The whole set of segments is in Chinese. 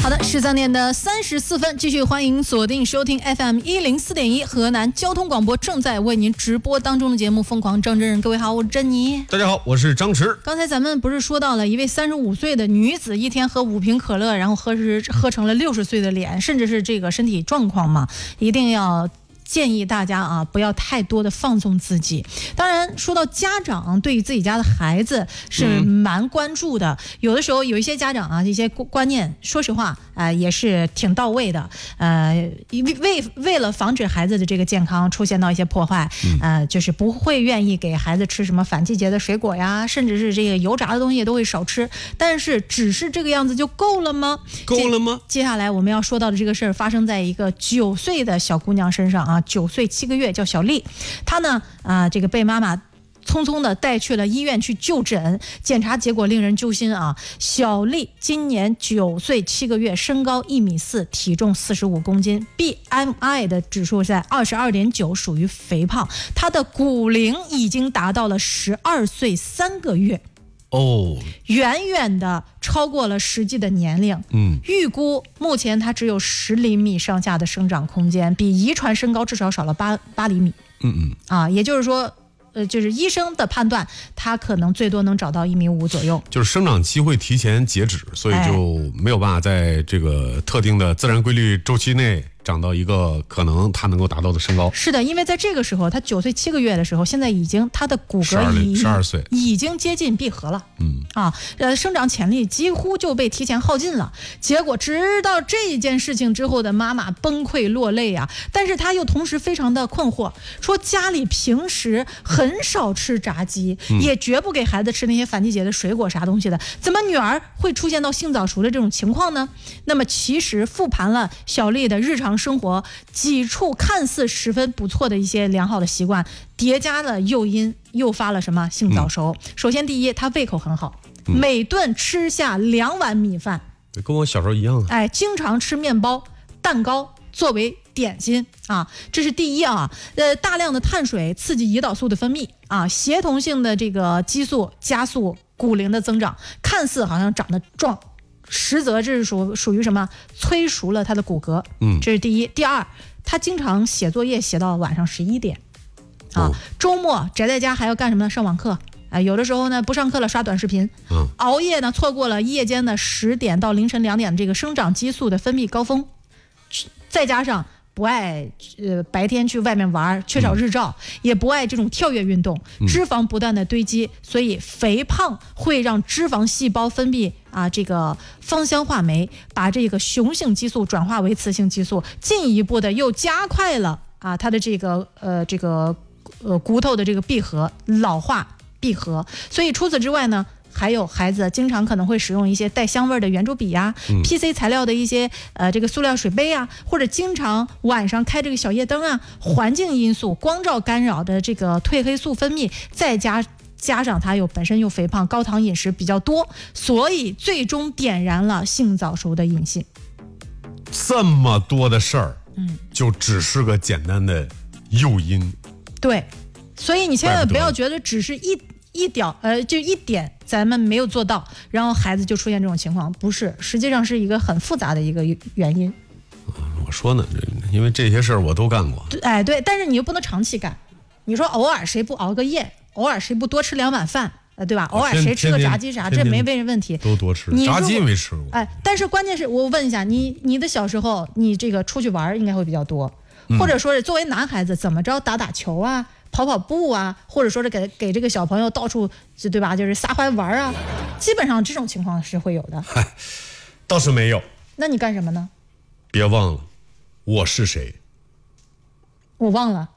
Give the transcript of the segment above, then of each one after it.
好的，13点的34分，继续欢迎锁定收听 FM104.1 河南交通广播正在为您直播当中的节目《疯狂张真人》。各位好，我是珍妮。 大家好，我是张弛。 刚才咱们不是说到了一位35岁的女子一天喝5瓶可乐，然后喝成了60岁的脸，甚至是这个身体状况嘛，一定要建议大家啊，不要太多的放纵自己。当然，说到家长对于自己家的孩子是蛮关注的，有的时候有一些家长啊，一些观念，说实话也是挺到位的。为了防止孩子的这个健康出现到一些破坏，就是不会愿意给孩子吃什么反季节的水果呀，甚至是这个油炸的东西都会少吃。但是，只是这个样子就够了吗？ 够了吗？ 接下来我们要说到的这个事儿，发生在一个9岁的小姑娘身上啊。9岁7个月，叫小丽。她呢这个被妈妈匆匆的带去了医院去就诊，检查结果令人揪心啊！小丽今年9岁7个月，身高1.4米，体重45公斤 ，BMI 的指数在22.9，属于肥胖。她的骨龄已经达到了12岁3个月。远远的超过了实际的年龄。预估目前他只有10厘米上下的生长空间，比遗传身高至少少了8厘米。也就是说，就是医生的判断，他可能最多能找到1.5米左右。 就是生长期会提前截止，所以就没有办法在这个特定的自然规律周期内长到一个可能他能够达到的身高。 是的，因为在这个时候，他9岁7个月的时候，现在已经他的骨骼 12岁已经接近闭合了。生长潜力几乎就被提前耗尽了。结果知道这件事情之后的妈妈崩溃落泪啊！但是她又同时非常的困惑，说家里平时很少吃炸鸡，也绝不给孩子吃那些反季节的水果啥东西的，怎么女儿会出现到性早熟的这种情况呢？那么其实复盘了小丽的日常生活几处看似十分不错的一些良好的习惯，叠加了诱因，诱发了什么性早熟。首先第一，她胃口很好，每顿吃下2碗米饭， 跟我小时候一样。 经常吃面包、蛋糕作为点心啊，这是第一啊。大量的碳水刺激胰岛素的分泌啊，协同性的这个激素加速骨龄的增长，看似好像长得壮，实则这是属于什么？催熟了他的骨骼。这是第一。第二，他经常写作业写到晚上11点啊。周末宅在家还要干什么呢？上网课。有的时候呢不上课了，刷短视频。熬夜呢，错过了夜间的10点到凌晨2点的这个生长激素的分泌高峰，再加上不爱白天去外面玩，缺少日照，也不爱这种跳跃运动，脂肪不断的堆积，所以肥胖会让脂肪细胞分泌这个芳香化酶，把这个雄性激素转化为雌性激素，进一步的又加快了它的这个骨头的这个闭合老化闭合。所以除此之外呢，还有孩子经常可能会使用一些带香味的圆珠笔呀、PC 材料的一些这个塑料水杯啊，或者经常晚上开这个小夜灯啊，环境因素、光照干扰的这个褪黑素分泌，再加上他本身又肥胖，高糖饮食比较多，所以最终点燃了性早熟的引信。 这么多的事儿，就只是个简单的诱因。 对，所以你千万不要觉得只是就一点咱们没有做到，然后孩子就出现这种情况，不是，实际上是一个很复杂的一个原因。 我说呢，因为这些事儿我都干过。 对，但是你又不能长期干。你说偶尔谁不熬个夜，偶尔谁不多吃2碗饭，对吧？偶尔谁吃个炸鸡啥，这没问题。 都多吃，炸鸡没吃过。 但是关键是我问一下你的小时候，你这个出去玩应该会比较多，或者说是作为男孩子怎么着打球啊？跑步啊，或者说是给这个小朋友到处对吧，就是撒欢玩啊，基本上这种情况是会有的。 倒是没有。 那你干什么呢？ 别忘了我是谁。 我忘了。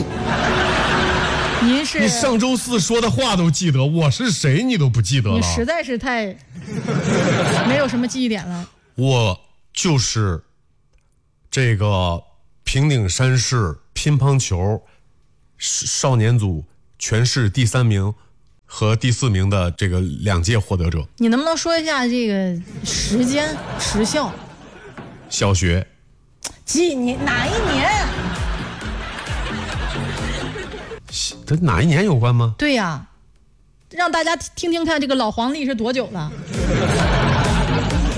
你上周4说的话都记得，我是谁你都不记得了。 你实在是太没有什么记忆点了。 我就是这个平顶山市乒乓球少年组全市第3名和第4名的这个2届获得者。 你能不能说一下这个时间时效？ 小学。 哪一年？ 这哪一年有关吗？ 对呀，让大家听听看这个老黄历是多久了。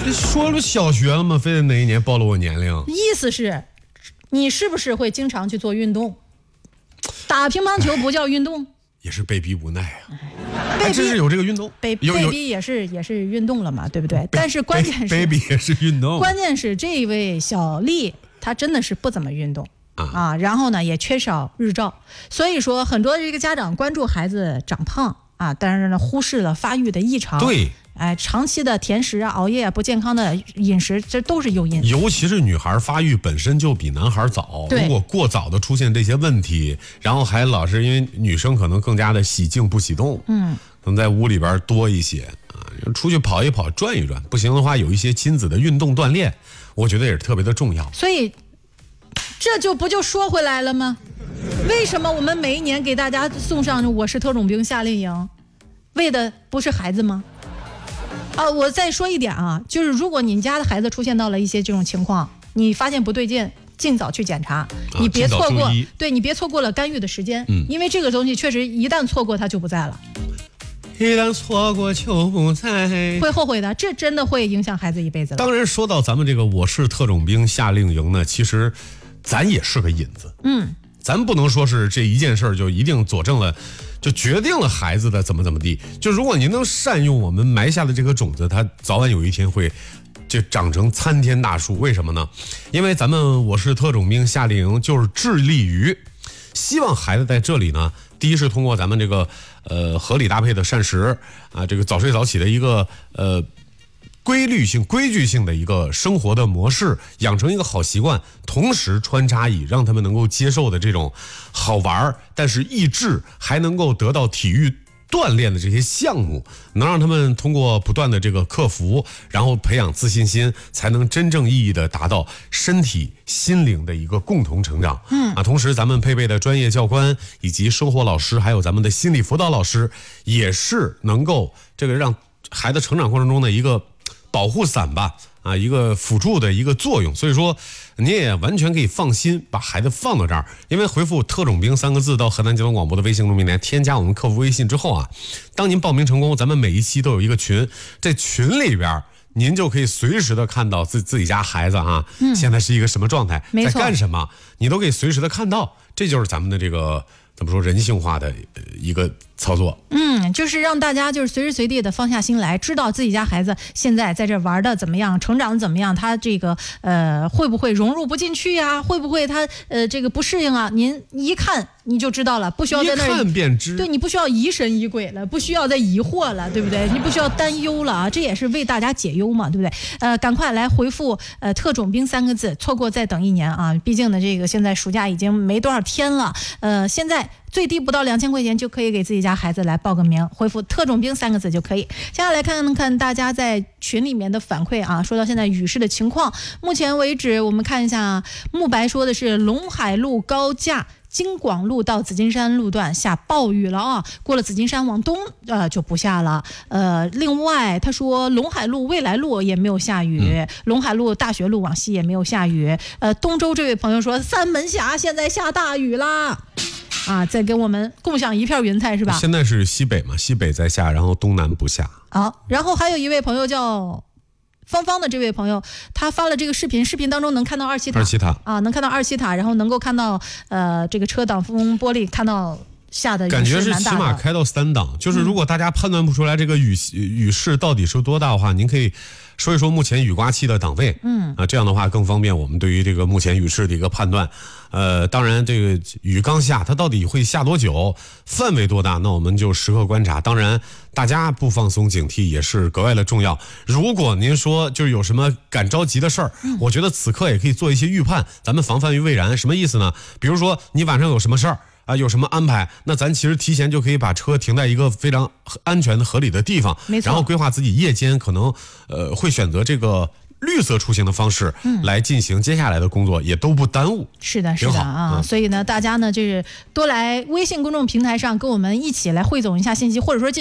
这说了小学了吗？非得哪一年暴露我年龄？ 意思是，你是不是会经常去做运动？打乒乓球不叫运动？ 也是被逼无奈啊。 被真是有这个运动， 被逼也是运动了嘛，对不对？但是关键是 baby 也是运动。 关键是这位小丽她真的是不怎么运动啊，然后呢也缺少日照，所以说很多这个家长关注孩子长胖啊，但是呢忽视了发育的异常。 对。 长期的甜食啊、熬夜啊、不健康的饮食，这都是诱因。 尤其是女孩发育本身就比男孩早，如果过早的出现这些问题，然后还老是因为女生可能更加的喜静不喜动，可能在屋里边多一些啊，出去跑一跑、转一转，不行的话有一些亲子的运动锻炼，我觉得也是特别的重要。 所以这就不就说回来了吗？为什么我们每一年给大家送上《我是特种兵夏令营》，为的不是孩子吗？我再说一点啊，就是如果你家的孩子出现到了一些这种情况，你发现不对劲，尽早去检查，你别错过，对，你别错过了干预的时间，因为这个东西确实一旦错过它就不在了， 一旦错过就不在， 会后悔的，这真的会影响孩子一辈子的。 当然，说到咱们这个我是特种兵夏令营呢，其实咱也是个引子，咱不能说是这一件事就一定佐证了。就决定了孩子的怎么地，就如果您能善用我们埋下的这个种子，它早晚有一天会就长成参天大树。为什么呢？因为咱们我是特种兵夏令营就是致力于希望孩子在这里呢，第一是通过咱们这个合理搭配的膳食啊，这个早睡早起的一个规矩性的一个生活的模式，养成一个好习惯，同时穿插以让他们能够接受的这种好玩但是益智还能够得到体育锻炼的这些项目，能让他们通过不断的这个克服，然后培养自信心，才能真正意义的达到身体心灵的一个共同成长。同时咱们配备的专业教官以及生活老师，还有咱们的心理辅导老师，也是能够这个让孩子成长过程中的一个保护伞吧，一个辅助的一个作用。所以说你也完全可以放心把孩子放到这儿，因为回复特种兵3个字到河南交通广播的微信公众平台，添加我们客服微信之后啊，当您报名成功，咱们每一期都有一个群，在群里边您就可以随时的看到自己家孩子现在是一个什么状态，在干什么，你都可以随时的看到，这就是咱们的这个怎么说人性化的一个操作。 就是让大家就是随时随地的放下心来，知道自己家孩子现在在这玩的怎么样，成长的怎么样，他这个会不会融入不进去呀？会不会他这个不适应啊？您一看你就知道了，不需要在那儿一看便知。 对，你不需要疑神疑鬼了，不需要再疑惑了，对不对？你不需要担忧了啊，这也是为大家解忧嘛，对不对？赶快来回复特种兵3个字，错过再等1年啊！毕竟呢，这个现在暑假已经没多少天了，现在最低不到2000块钱就可以给自己家孩子来报个名，回复特种兵3个字就可以。接下来看看大家在群里面的反馈啊，说到现在雨势的情况，目前为止我们看一下，慕白说的是陇海路高架京广路到紫金山路段下暴雨了啊，过了紫金山往东就不下了。另外他说陇海路未来路也没有下雨，陇海路大学路往西也没有下雨。东周这位朋友说三门峡现在下大雨啦。再跟我们共享一片云彩是吧？ 现在是西北嘛，西北在下，然后东南不下。 好，然后还有一位朋友叫芳芳的这位朋友，他发了这个视频当中能看到二七塔能看到二七塔，然后能够看到这个车挡风玻璃，看到下的雨势感觉是起码开到3档。就是如果大家判断不出来这个雨势到底是多大的话，您可以说一说目前雨刮器的档位，这样的话更方便我们对于这个目前雨势的一个判断。当然这个雨刚下，它到底会下多久，范围多大，那我们就时刻观察。当然大家不放松警惕也是格外的重要。如果您说就是有什么赶着急的事儿，我觉得此刻也可以做一些预判，咱们防范于未然。什么意思呢？比如说你晚上有什么事儿有什么安排，那咱其实提前就可以把车停在一个非常安全的合理的地方，然后规划自己夜间可能会选择这个绿色出行的方式来进行接下来的工作，也都不耽误。 是的啊，所以呢大家呢就是多来微信公众平台上跟我们一起来汇总一下信息，或者说